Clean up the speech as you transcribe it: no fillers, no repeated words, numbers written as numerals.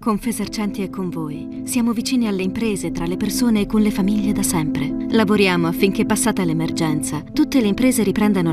Confesercenti è con voi. Siamo vicini alle imprese, tra le persone e con le famiglie da sempre. Lavoriamo affinché, passata l'emergenza, tutte le imprese riprendano